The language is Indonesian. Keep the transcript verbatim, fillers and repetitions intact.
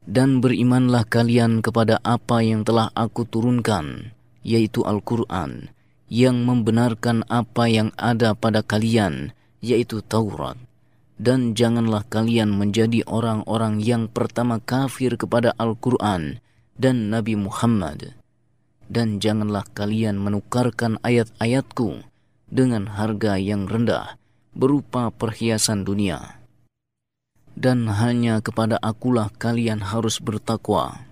Dan berimanlah kalian kepada apa yang telah aku turunkan, yaitu Al-Quran, yang membenarkan apa yang ada pada kalian, yaitu Taurat. Dan janganlah kalian menjadi orang-orang yang pertama kafir kepada Al-Quran dan Nabi Muhammad. Dan janganlah kalian menukarkan ayat-ayatku dengan harga yang rendah berupa perhiasan dunia. Dan hanya kepada akulah kalian harus bertakwa.